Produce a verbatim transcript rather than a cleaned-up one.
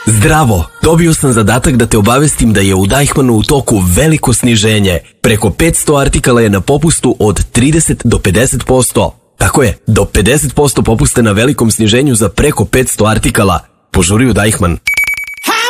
Zdravo! Dobio sam zadatak da te obavestim da je u Deichmannu u toku veliko sniženje. Preko petsto artikala je na popustu od trideset do pedeset posto. Tako je, do pedeset posto popuste na velikom sniženju za preko petsto artikala. Požuri u Deichmann.